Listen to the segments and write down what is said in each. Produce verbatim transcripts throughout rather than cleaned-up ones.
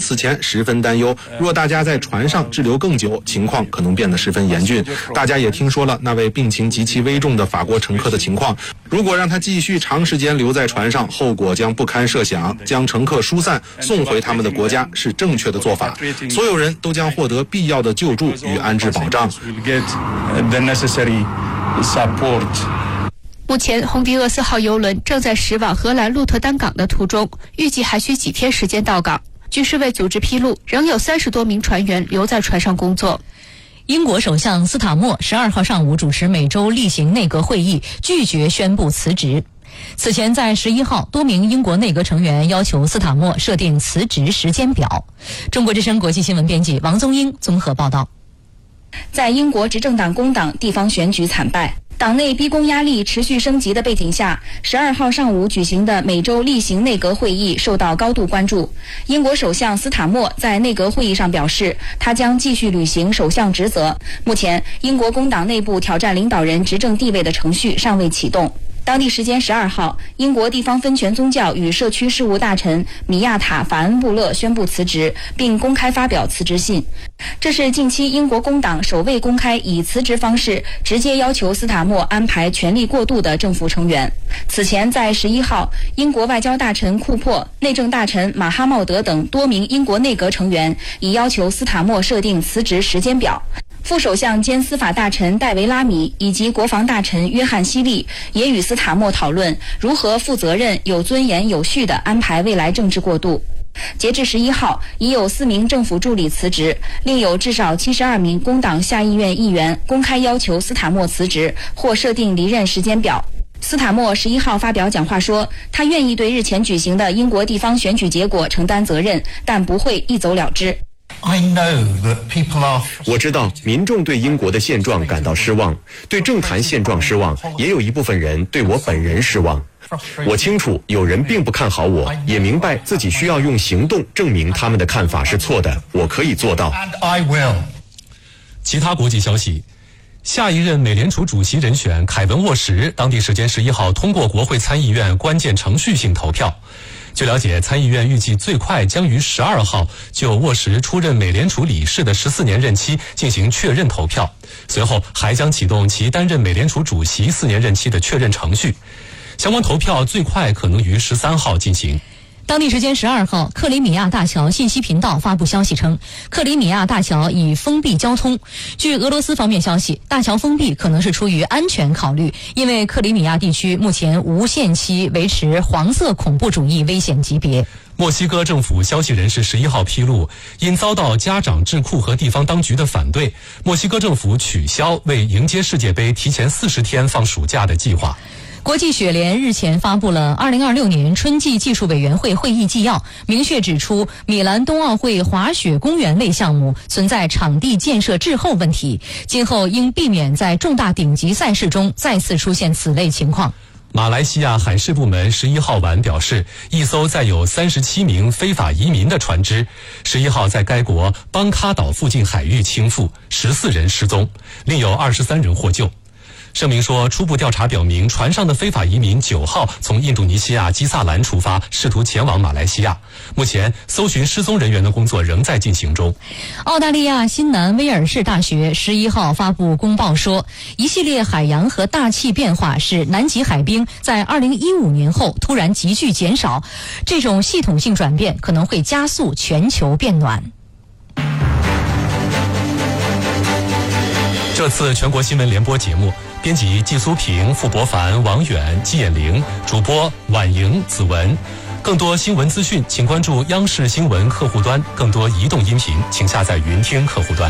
此前十分担忧，若大家在船上滞留更久，情况可能变得十分严峻。大家也听说了那位病情极其危重的法国乘客的情况，如果让他继续长时间留在船上，后果将不堪设想。将乘客疏散送回他们的国家是正确的做法，所有人都将获得必要的救助与安置保障。 目前红迪厄斯号邮轮正在驶往荷兰鹿特丹港的途中，预计还需几天时间到港。据世卫组织披露，仍有三十多名船员留在船上工作。 英国首相斯塔默十二号上午主持每周例行内阁会议，拒绝宣布辞职。此前在十一号，多名英国内阁成员要求斯塔默设定辞职时间表。中国之声国际新闻编辑王宗英综合报道。 在英国执政党工党地方选举惨败，党内逼宫压力持续升级的背景下，十二号上午举行的每周例行内阁会议受到高度关注。英国首相斯塔默在内阁会议上表示，他将继续履行首相职责。目前，英国工党内部挑战领导人执政地位的程序尚未启动。当地时间十二号，英国地方分权宗教与社区事务大臣米亚塔·法恩布勒宣布辞职，并公开发表辞职信。这是近期英国工党首位公开以辞职方式直接要求斯塔默安排权力过渡的政府成员。此前在十一号，英国外交大臣库珀、内政大臣马哈茂德等多名英国内阁成员已要求斯塔默设定辞职时间表。副首相兼司法大臣戴维拉米以及国防大臣约翰希利也与斯塔默讨论如何负责任、有尊严、有序地安排未来政治过渡。截至十一号，已有四名政府助理辞职，另有至少七十二名工党下议院议员公开要求斯塔默辞职或设定离任时间表。斯塔默十一号发表讲话说，他愿意对日前举行的英国地方选举结果承担责任，但不会一走了之。 我知道民众对英国的现状感到失望，对政坛现状失望，也有一部分人对我本人失望。我清楚有人并不看好我，也明白自己需要用行动证明他们的看法是错的，我可以做到。 其他国际消息，下一任美联储主席人选凯文沃什当地时间十一号通过国会参议院关键程序性投票。据了解，参议院预计最快将于十二号就沃什出任美联储理事的十四年任期进行确认投票，随后还将启动其担任美联储主席四年任期的确认程序。相关投票最快可能于十三号进行。 当地时间十二号，克里米亚大桥信息频道发布消息称，克里米亚大桥已封闭交通。据俄罗斯方面消息，大桥封闭可能是出于安全考虑，因为克里米亚地区目前无限期维持黄色恐怖主义危险级别。 墨西哥政府消息人士十一号披露，因遭到家长智库和地方当局的反对，墨西哥政府取消为迎接世界杯提前四十天放暑假的计划。 国际雪联日前发布了二零二六年春季技术委员会会议纪要，明确指出米兰冬奥会滑雪公园类项目存在场地建设滞后问题，今后应避免在重大顶级赛事中再次出现此类情况。 马来西亚海事部门十一号晚表示，一艘载有三十七名非法移民的船只十一号在该国邦卡岛附近海域倾覆，十四人失踪，另有二十三人获救。声明说，初步调查表明，船上的非法移民九号从印度尼西亚基萨兰出发，试图前往马来西亚。目前，搜寻失踪人员的工作仍在进行中。 澳大利亚新南威尔士大学十一号发布公报说，一系列海洋和大气变化使南极海冰在二零一五年后突然急剧减少，这种系统性转变可能会加速全球变暖。 这次全国新闻联播节目，编辑季苏平、傅博凡、王远、季衍玲，主播婉莹、子文。更多新闻资讯，请关注央视新闻客户端；更多移动音频，请下载云听客户端。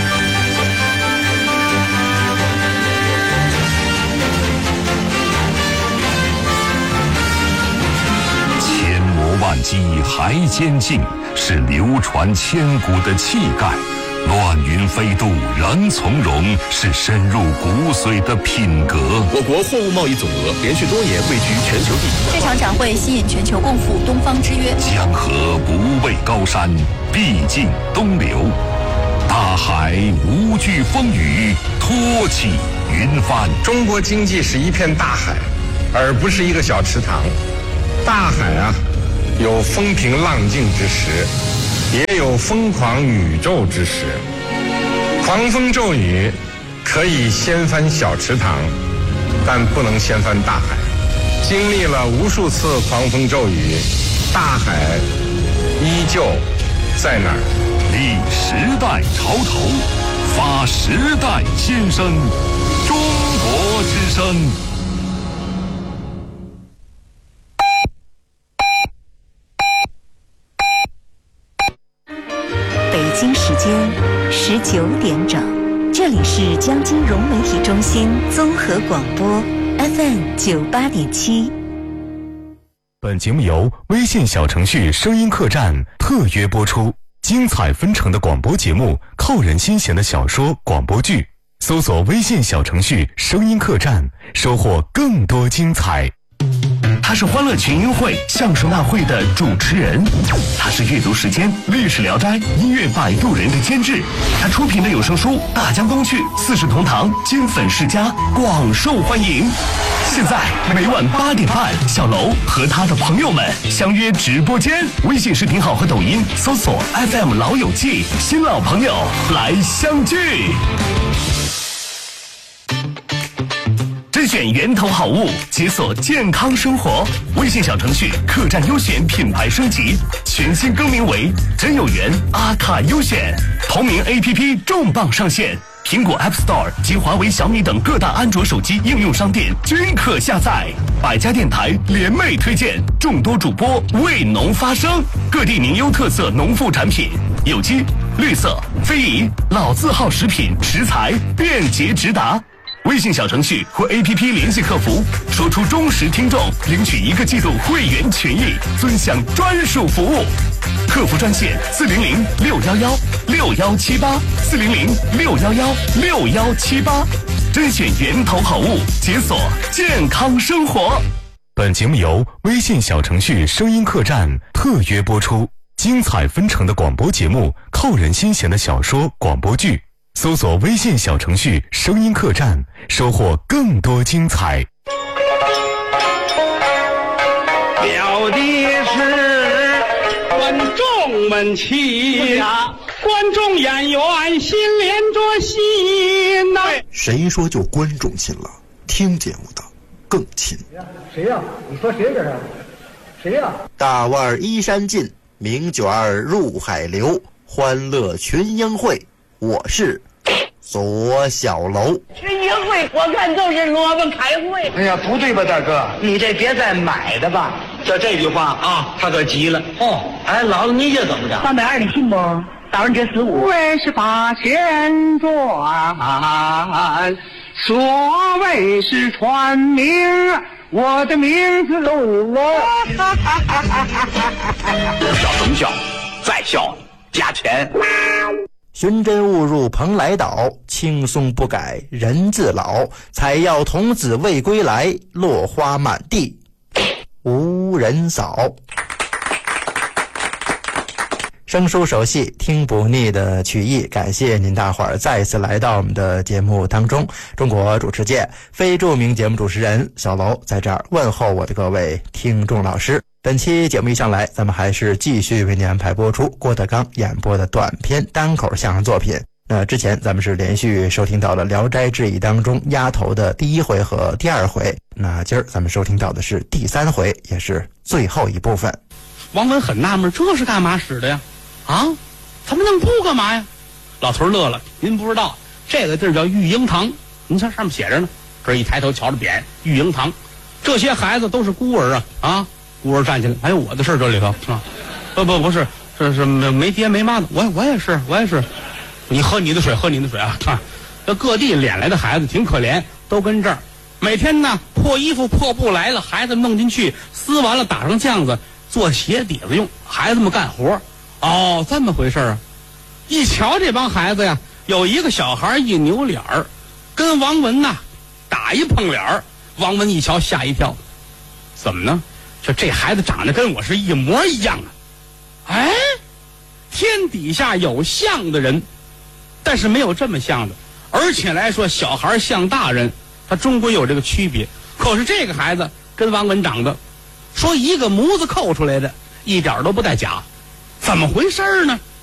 千磨万击还坚劲，是流传千古的气概。乱云飞渡仍从容，是深入骨髓的品格。 我国货物贸易总额连续多年位居全球第一。 这场展会吸引全球共赴东方之约。 江河不畏高山，必尽东流。大海无惧风雨，托起云帆。 中国经济是一片大海，而不是一个小池塘。大海啊，有风平浪静之时， 也有疯狂宇宙之时。狂风骤雨可以掀翻小池塘，但不能掀翻大海。经历了无数次狂风骤雨，大海依旧在那儿。 立时代潮头，发时代新声，中国之声。 北京时间十九点整，这里是江金融媒体中心综合广播 F M 九八点七。 本节目由微信小程序声音客栈特约播出。精彩纷呈的广播节目，扣人心弦的小说、广播剧，搜索微信小程序声音客栈，收获更多精彩。 他是欢乐群英会相声大会的主持人，他是阅读时间历史聊斋音乐摆渡人的监制，他出品的有声书《大江东去》四世同堂金粉世家广受欢迎。现在每晚八点半，小楼和他的朋友们相约直播间，微信视频号和抖音搜索 F M 老友记，新老朋友来相聚。甄选源头好物，解锁健康生活。微信小程序客栈优选品牌升级，全新更名为真有缘阿卡优选。同名 A P P 重磅上线，苹果 App Store 及华为、小米等各大安卓手机应用商店均可下载。百家电台联袂推荐，众多主播为农发声，各地名优特色农副产品，有机、绿色、非遗、老字号食品食材便捷直达。微信小程序或 A P P 联系客服，说出忠实听众，领取一个季度会员权益，尊享专属服务。客服专线四零零六幺幺六幺七八四零零六幺幺六幺七八，甄选源头好物，解锁健康生活。 本节目由微信小程序声音客栈特约播出。精彩纷呈的广播节目，扣人心弦的小说、广播剧。搜索微信小程序声音客栈，收获更多精彩。 表的是观众们齐呀，观众演员心连着心呐、啊。 谁说就观众亲了？听节目的更亲。 谁呀、啊？你说谁这是？谁呀、啊？ 大腕衣衫尽，名卷入海流，欢乐群英会。我是左小楼。 群英会我看就是萝卜开会。 哎呀，不对吧，大哥？ 你这别再买的吧。 这这句话啊，他可急了。 哦， 哎，老子你这怎么着？ 三百二，你信不？早上这十五为是八千转，所谓是传名，我的名字录了。 笑什么笑？再笑加钱。 寻真误入蓬莱岛，轻松不改人自老。采药童子未归来，落花满地无人扫。生疏熟悉，听不腻的曲艺，感谢您大伙儿再次来到我们的节目当中。中国主持界非著名节目主持人小楼在这儿问候我的各位听众老师。本期节目一上来，咱们还是继续为您安排播出郭德纲演播的短篇单口相声作品。那之前咱们是连续收听到了《聊斋志异》当中丫头的第一回和第二回，那今儿咱们收听到的是第三回，也是最后一部分。 王文很纳闷，这是干嘛使的呀？啊，他们弄布干嘛呀？老头乐了，您不知道，这个地儿叫育婴堂，您看上面写着呢。这一抬头瞧着匾，育婴堂，这些孩子都是孤儿啊啊！孤儿站起来，哎，我的事这里头啊，不不不是，这是没爹没妈的，我我也是，我也是。你喝你的水，喝你的水啊！啊，这各地敛来的孩子挺可怜，都跟这儿，每天呢破衣服破布来了，孩子弄进去，撕完了打上酱子，做鞋底子用，孩子们干活。哦，这么回事啊！一瞧这帮孩子呀，有一个小孩一扭脸儿，跟王文呐打一碰脸儿。王文一瞧吓一跳，怎么呢？这这孩子长得跟我是一模一样啊！哎，天底下有像的人，但是没有这么像的。而且来说，小孩像大人，他终归有这个区别。可是这个孩子跟王文长得，说一个模子扣出来的，一点都不带假。 怎么回事呢？